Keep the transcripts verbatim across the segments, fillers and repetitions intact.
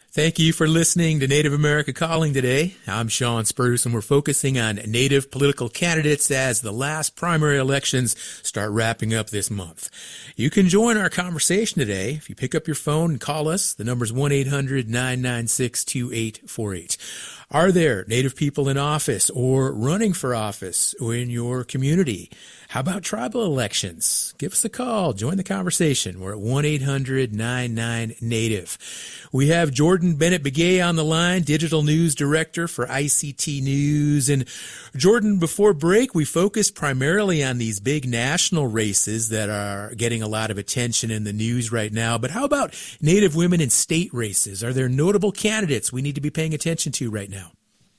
Thank you for listening to Native America Calling today. I'm Sean Spruce, and we're focusing on Native political candidates as the last primary elections start wrapping up this month. You can join our conversation today if you pick up your phone and call us. The number's one eight hundred nine nine six two eight four eight. Are there Native people in office or running for office in your community? How about tribal elections? Give us a call. Join the conversation. We're at one eight hundred nine nine Native. We have Jordan Bennett-Begay on the line, Digital News Director for I C T News. And Jordan, before break, we focused primarily on these big national races that are getting a lot of attention in the news right now. But how about Native women in state races? Are there notable candidates we need to be paying attention to right now?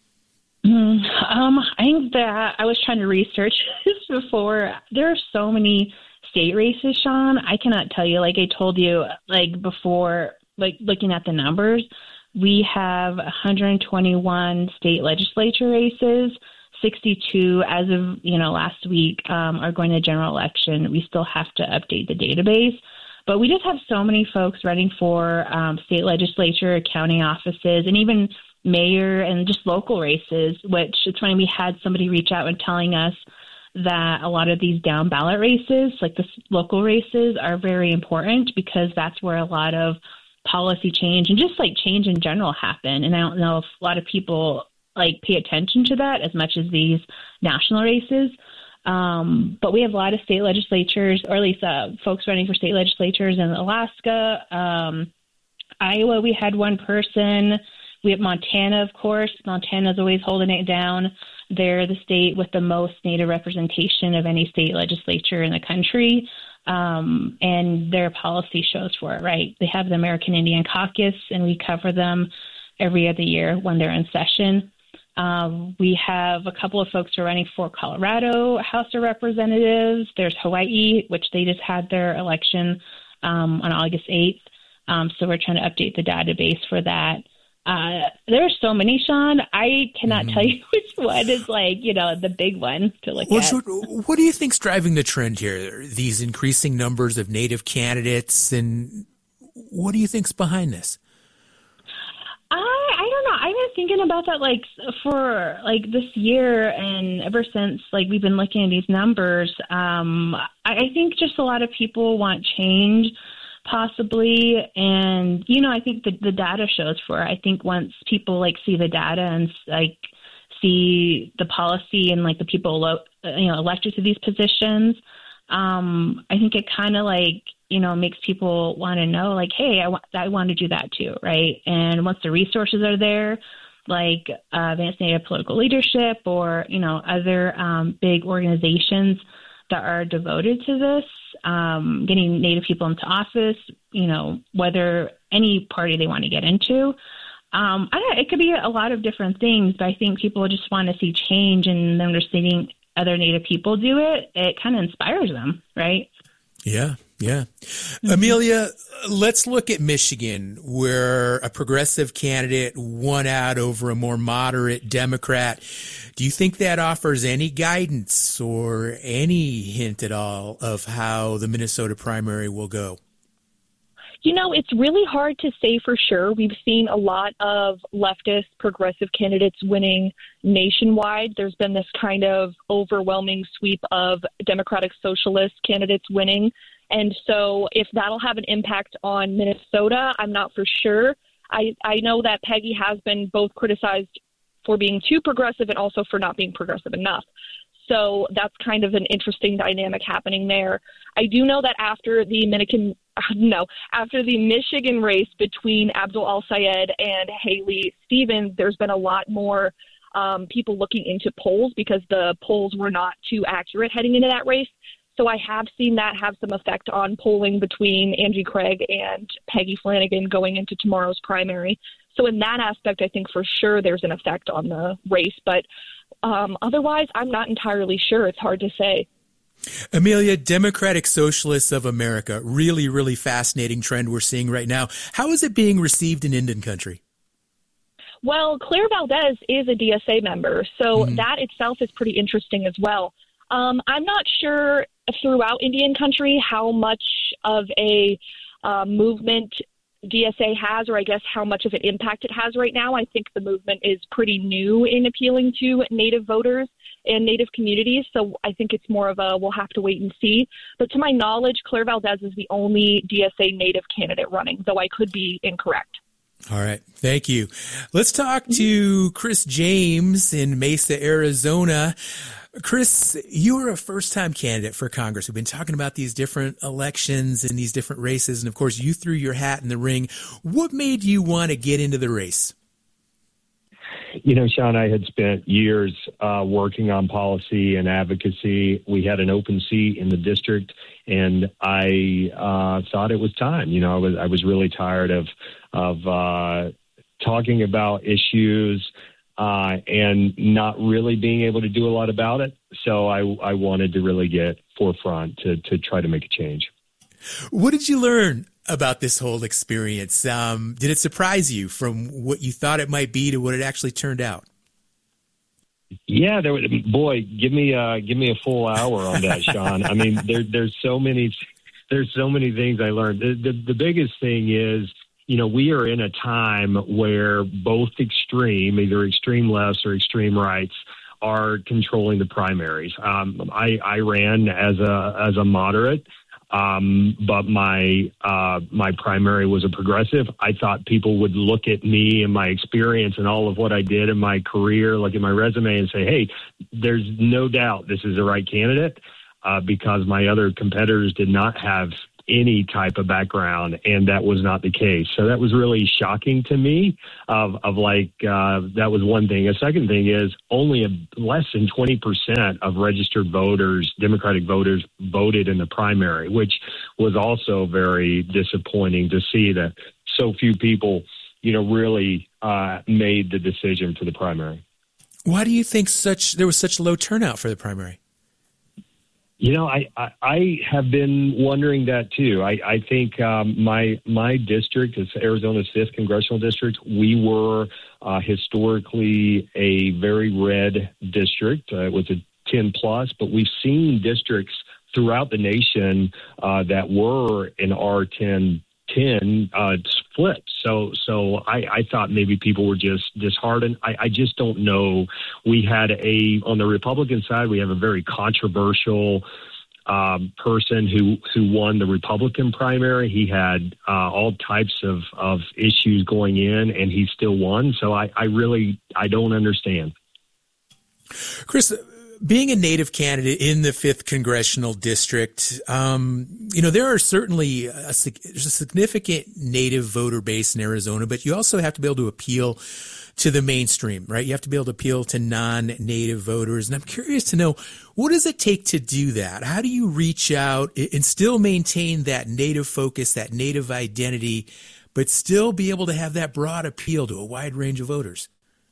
Mm, um, I think that I was trying to research this before. There are so many state races, Sean. I cannot tell you, like I told you, like before, like looking at the numbers, we have one hundred twenty-one state legislature races, sixty-two as of, you know, last week um, are going to general election. We still have to update the database, but we just have so many folks running for um, state legislature, county offices, and even mayor and just local races, which it's funny, we had somebody reach out and telling us that a lot of these down ballot races, like the local races, are very important because that's where a lot of policy change and just like change in general happen. And I don't know if a lot of people like pay attention to that as much as these national races. Um, but we have a lot of state legislatures, or at least uh, folks running for state legislatures in Alaska. Um, Iowa, we had one person. We have Montana, of course. Montana's always holding it down. They're the state with the most Native representation of any state legislature in the country. Um, and their policy shows for it, right? They have the American Indian Caucus, and we cover them every other year when they're in session. Um, we have a couple of folks who are running for Colorado House of Representatives. There's Hawaii, which they just had their election um, on August eighth. Um, so we're trying to update the database for that. Uh, there are so many, Sean. I cannot mm-hmm. tell you which one is like, you know, the big one to look well, at. So what do you think's driving the trend here? These increasing numbers of Native candidates, and what do you think's behind this? I I don't know. I've been thinking about that like for like this year, and ever since like we've been looking at these numbers. Um, I, I think just a lot of people want change. Possibly. And, you know, I think the, the data shows for it. I think once people like see the data and like see the policy and like the people, lo- you know, elected to these positions, um, I think it kind of like, you know, makes people want to know like, hey, I want, I want to do that too. Right. And once the resources are there, like uh, Advanced Native Political Leadership or, you know, other um, big organizations that are devoted to this, um, getting Native people into office, you know, whether any party they want to get into. Um, I don't know, it could be a lot of different things, but I think people just want to see change, and then they're seeing other Native people do it. It kind of inspires them, right? Yeah, yeah. Mm-hmm. Amelia, let's look at Michigan, where a progressive candidate won out over a more moderate Democrat. Do you think that offers any guidance or any hint at all of how the Minnesota primary will go? You know, it's really hard to say for sure. We've seen a lot of leftist progressive candidates winning nationwide. There's been this kind of overwhelming sweep of Democratic Socialist candidates winning. And so if that'll have an impact on Minnesota, I'm not for sure. I, I know that Peggy has been both criticized for being too progressive and also for not being progressive enough. So that's kind of an interesting dynamic happening there. I do know that after the Minikin, no, after the Michigan race between Abdul Al-Sayed and Haley Stevens, there's been a lot more um, people looking into polls because the polls were not too accurate heading into that race. So I have seen that have some effect on polling between Angie Craig and Peggy Flanagan going into tomorrow's primary. So in that aspect, I think for sure there's an effect on the race. But um, otherwise, I'm not entirely sure. It's hard to say. Amelia, Democratic Socialists of America, really, really fascinating trend we're seeing right now. How is it being received in Indian country? Well, Claire Valdez is a D S A member, so mm-hmm. that itself is pretty interesting as well. Um, I'm not sure throughout Indian country how much of a uh, movement D S A has, or I guess how much of an impact it has right now. I think the movement is pretty new in appealing to Native voters and Native communities. So I think it's more of a we'll have to wait and see. But to my knowledge, Claire Valdez is the only D S A Native candidate running, though I could be incorrect. All right. Thank you. Let's talk to Chris James in Mesa, Arizona. Chris, you are a first-time candidate for Congress. We've been talking about these different elections and these different races, and of course, you threw your hat in the ring. What made you want to get into the race? You know, Sean, I had spent years uh, working on policy and advocacy. We had an open seat in the district, and I uh, thought it was time. You know, I was I was really tired of of uh, talking about issues Uh, and not really being able to do a lot about it. So I, I wanted to really get forefront to, to try to make a change. What did you learn about this whole experience? Um, did it surprise you from what you thought it might be to what it actually turned out? Yeah, there was, boy, give me uh, give me a full hour on that, Sean. I mean, there, there's so many there's so many things I learned. The, the, the biggest thing is, you know, we are in a time where both extreme, either extreme lefts or extreme rights, are controlling the primaries. Um, I, I ran as a as a moderate, um, but my uh, my primary was a progressive. I thought people would look at me and my experience and all of what I did in my career, look at my resume, and say, "Hey, there's no doubt this is the right candidate," uh, because my other competitors did not have any type of background, and that was not the case. So that was really shocking to me of, of like, uh, that was one thing. A second thing is only a, less than twenty percent of registered voters, Democratic voters, voted in the primary, which was also very disappointing to see that so few people, you know, really uh, made the decision for the primary. Why do you think such there was such low turnout for the primary? You know, I, I, I have been wondering that, too. I, I think um, my my district is Arizona's fifth congressional district. We were uh, historically a very red district. Uh, it was a ten plus, but we've seen districts throughout the nation uh, that were an R ten ten uh, split. So so I, I thought maybe people were just disheartened. I, I just don't know. We had a, on the Republican side, we have a very controversial um, person who, who won the Republican primary. He had uh, all types of, of issues going in, and he still won. So I, I really, I don't understand. Chris, being a Native candidate in the fifth congressional district, um, you know, there are certainly a, there's a significant Native voter base in Arizona, but you also have to be able to appeal to the mainstream, right? You have to be able to appeal to non-Native voters. And I'm curious to know, what does it take to do that? How do you reach out and still maintain that Native focus, that Native identity, but still be able to have that broad appeal to a wide range of voters?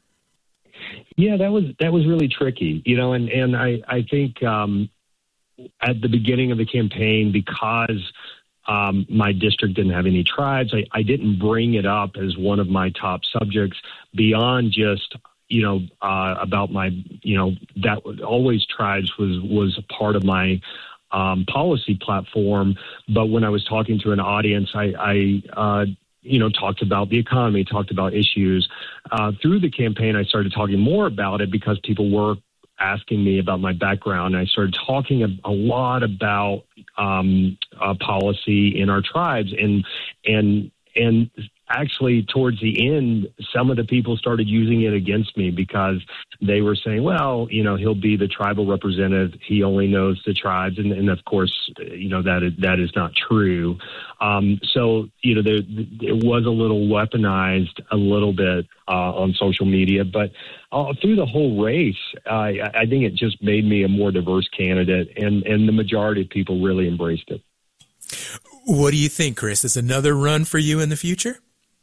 Yeah, that was that was really tricky, you know, and, and I, I think um, at the beginning of the campaign, because um, my district didn't have any tribes, I, I didn't bring it up as one of my top subjects beyond just, you know, uh, about my, you know, that was, always tribes was, was a part of my um, policy platform. But when I was talking to an audience, I, I uh, you know, talked about the economy, talked about issues. Uh, through the campaign, I started talking more about it because people were asking me about my background. I started talking a, a lot about um, uh, policy in our tribes, and and and actually towards the end, some of the people started using it against me because they were saying, well, you know, he'll be the tribal representative. He only knows the tribes. And, and of course, you know, that is, that is not true. Um, so, you know, there, it was a little weaponized a little bit uh, on social media, but uh, through the whole race, uh, I think it just made me a more diverse candidate, and, and the majority of people really embraced it. What do you think, Chris? Is another run for you in the future?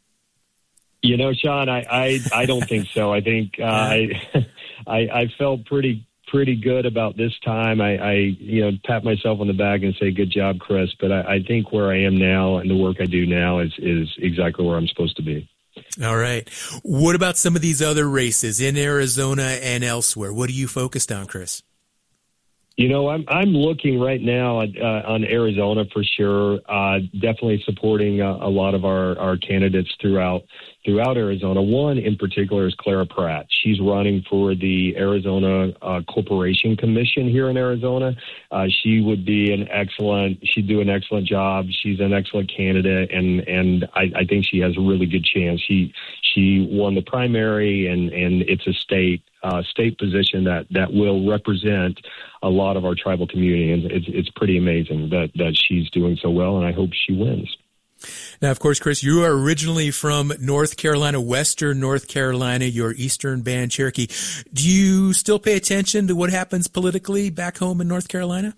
You know, Sean, I, I, I don't think so. I think uh, I, I I felt pretty pretty good about this time. I, I you know pat myself on the back and say good job, Chris. But I, I think where I am now and the work I do now is is exactly where I'm supposed to be. All right. What about some of these other races in Arizona and elsewhere? What are you focused on, Chris? You know, I'm I'm looking right now at, uh, on Arizona for sure. Uh, definitely supporting uh, a lot of our, our candidates throughout throughout Arizona. One in particular is Clara Pratt. She's running for the Arizona uh, Corporation Commission here in Arizona. Uh, she would be an excellent. She'd do an excellent job. She's an excellent candidate, and and I, I think she has a really good chance. She she won the primary, and and it's a state. Uh, state position that, that will represent a lot of our tribal community. And it's, it's pretty amazing that, that she's doing so well, and I hope she wins. Now, of course, Chris, you are originally from North Carolina, Western North Carolina, your Eastern Band Cherokee. Do you still pay attention to what happens politically back home in North Carolina?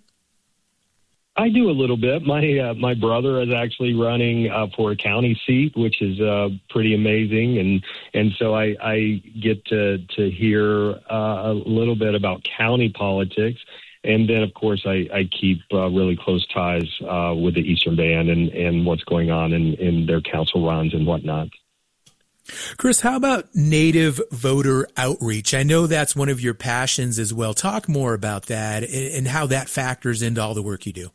I do a little bit. My uh, my brother is actually running uh, for a county seat, which is uh, pretty amazing, and and so I, I get to to hear uh, a little bit about county politics, and then of course I, I keep uh, really close ties uh, with the Eastern Band and, and what's going on in, in their council runs and whatnot. Chris, how about Native voter outreach? I know that's one of your passions as well. Talk more about that and how that factors into all the work you do.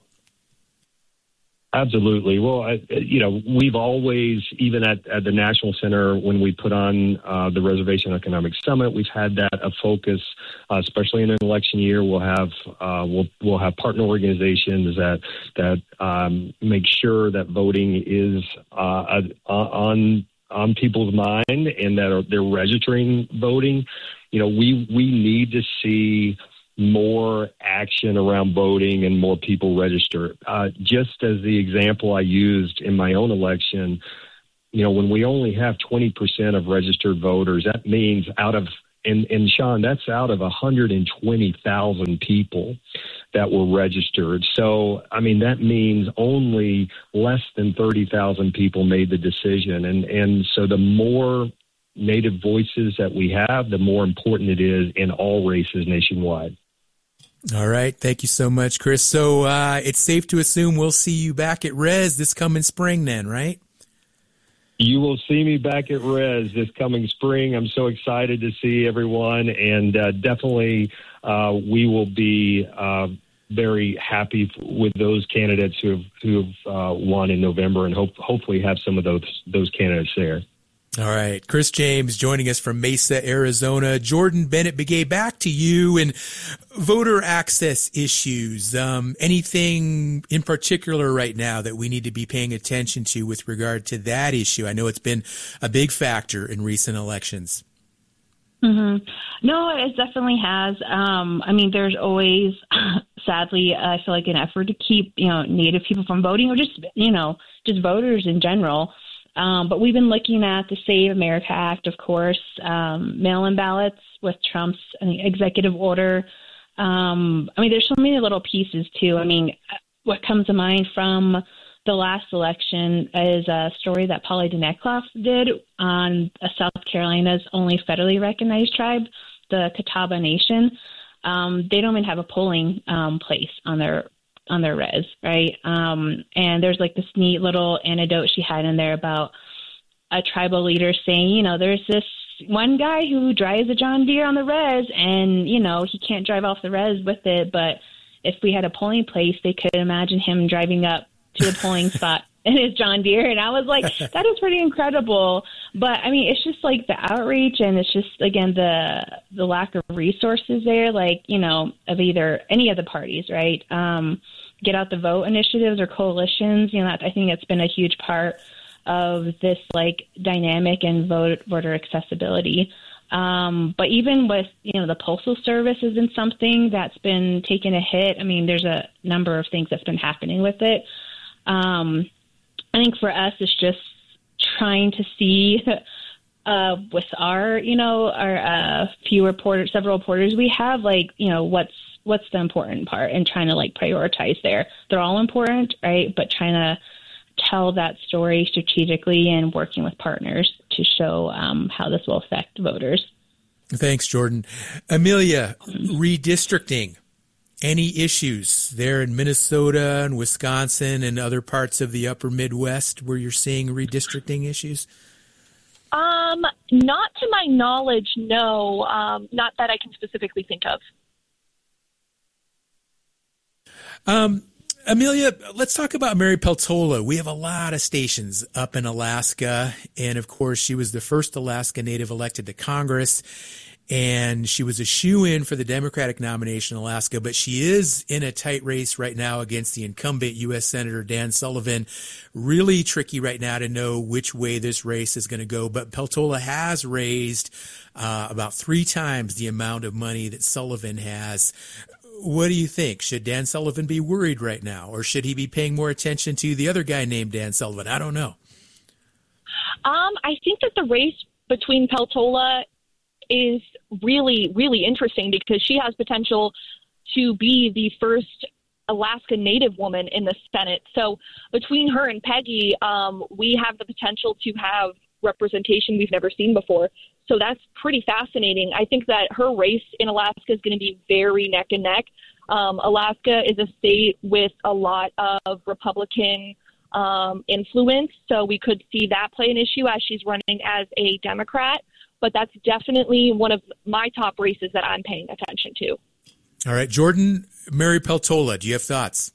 Absolutely. Well, I, you know, we've always, even at, at the National Center, when we put on uh, the Reservation Economic Summit, we've had that a focus, uh, especially in an election year. We'll have uh, we'll we'll have partner organizations that that um, make sure that voting is uh, on on people's mind and that are, they're registering voting. You know, we we need to see more action around voting and more people register. Uh, just as the example I used in my own election, you know, when we only have twenty percent of registered voters, that means out of, and, and Sean, that's out of one hundred twenty thousand people that were registered. So, I mean, that means only less than thirty thousand people made the decision. And, and so the more Native voices that we have, the more important it is in all races nationwide. All right. Thank you so much, Chris. So uh, it's safe to assume we'll see you back at Res this coming spring then, right? You will see me back at Res this coming spring. I'm so excited to see everyone, and uh, definitely uh, we will be uh, very happy with those candidates who have, who have uh, won in November, and hope, hopefully have some of those those candidates there. All right. Chris James joining us from Mesa, Arizona. Jordan Bennett Begay, back to you and voter access issues. Um, anything in particular right now that we need to be paying attention to with regard to that issue? I know it's been a big factor in recent elections. Mm-hmm. No, it definitely has. Um, I mean, there's always, sadly, I feel like an effort to keep, you know, Native people from voting, or just, you know, just voters in general. Um, but we've been looking at the Save America Act, of course, um, mail-in ballots with Trump's executive order. Um, I mean, there's so many little pieces, too. I mean, what comes to mind from the last election is a story that Polly Denekloff did on uh, South Carolina's only federally recognized tribe, the Catawba Nation. Um, they don't even have a polling um, place on their on their res, right? Um, and there's like this neat little anecdote she had in there about a tribal leader saying, you know, there's this one guy who drives a John Deere on the res, and, you know, he can't drive off the res with it, but if we had a polling place, they could imagine him driving up to a polling spot in his John Deere. And I was like, that is pretty incredible. But I mean, it's just like the outreach, and it's just, again, the the lack of resources there, like, you know, of either any of the parties, right? Um, get out the vote initiatives or coalitions. You know, that, I think that's been a huge part of this like dynamic and vote, voter accessibility. Um, but even with, you know, the Postal Service has been something that's been taking a hit. I mean, there's a number of things that's been happening with it. Um, I think for us, it's just trying to see uh, with our, you know, our uh, few reporters, several reporters we have, like, you know, what's what's the important part, and trying to like prioritize there. They're all important, right? But trying to tell that story strategically and working with partners to show um, how this will affect voters. Thanks, Jordan. Amelia, redistricting. Any issues there in Minnesota and Wisconsin and other parts of the upper Midwest where you're seeing redistricting issues? Um, not to my knowledge, no. Um, not that I can specifically think of. Um, Amelia, let's talk about Mary Peltola. We have a lot of stations up in Alaska, and of course, she was the first Alaska Native elected to Congress, and she was a shoo-in for the Democratic nomination in Alaska, but she is in a tight race right now against the incumbent U S Senator Dan Sullivan. Really tricky right now to know which way this race is going to go, but Peltola has raised uh, about three times the amount of money that Sullivan has. What do you think? Should Dan Sullivan be worried right now, or should he be paying more attention to the other guy named Dan Sullivan? I don't know. Um, I think that the race between Peltola is really, really interesting because she has potential to be the first Alaska Native woman in the Senate. So between her and Peggy, um, we have the potential to have representation we've never seen before. So that's pretty fascinating. I think that her race in Alaska is going to be very neck and neck. Um, Alaska is a state with a lot of Republican um, influence, so we could see that play an issue as she's running as a Democrat. But that's definitely one of my top races that I'm paying attention to. All right, Jordan, Mary Peltola, do you have thoughts?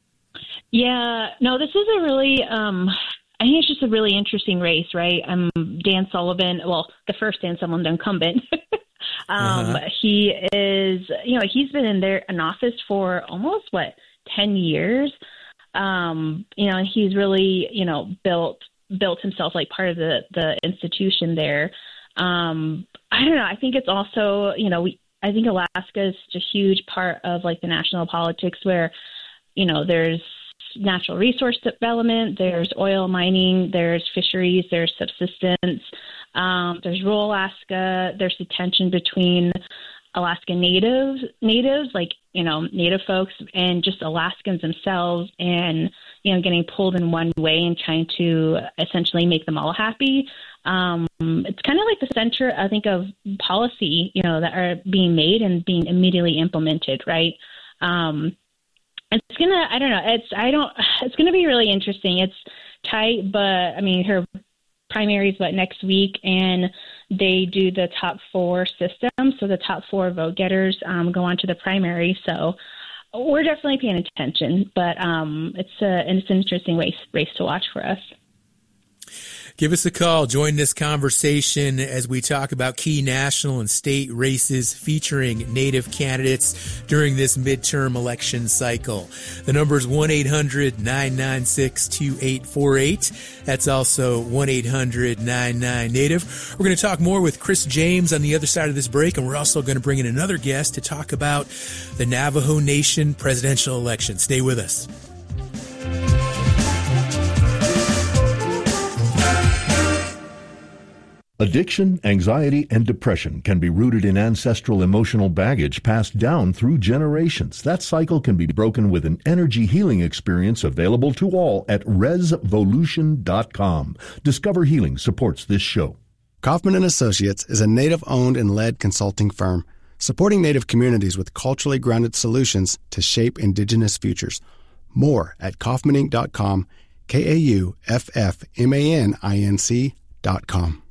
Yeah, no, this is a really, um, I think it's just a really interesting race, right? Um, Dan Sullivan, well, the first Dan Sullivan, the incumbent, um, uh-huh. he is, you know, he's been in there in office for almost, what, ten years. Um, you know, and he's really, you know, built built himself like part of the, the institution there. Um, I don't know. I think it's also, you know, we, I think Alaska is such a huge part of like the national politics where, you know, there's natural resource development, there's oil mining, there's fisheries, there's subsistence, um, there's rural Alaska, there's the tension between Alaska natives, natives, like, you know, native folks and just Alaskans themselves and, you know, getting pulled in one way and trying to essentially make them all happy. Um, it's kind of like the center, I think, of policy, you know, that are being made and being immediately implemented, right? Um, it's going to, I don't know, it's, I don't, it's going to be really interesting. It's tight, but I mean, her primary is what, next week, and they do the top four system. So the top four vote getters um, go on to the primary. So we're definitely paying attention, but um, it's a, it's an interesting race, race to watch for us. Give us a call. Join this conversation as we talk about key national and state races featuring Native candidates during this midterm election cycle. The number is one eight hundred nine nine six two eight four eight. That's also one eight hundred nine nine Native. We're going to talk more with Chris James on the other side of this break, and we're also going to bring in another guest to talk about the Navajo Nation presidential election. Stay with us. Addiction, anxiety, and depression can be rooted in ancestral emotional baggage passed down through generations. That cycle can be broken with an energy healing experience available to all at resvolution dot com. Discover Healing supports this show. Kaufman and Associates is a Native-owned and led consulting firm supporting Native communities with culturally grounded solutions to shape Indigenous futures. More at kaufman inc dot com, K A U F F M A N I N C dot com.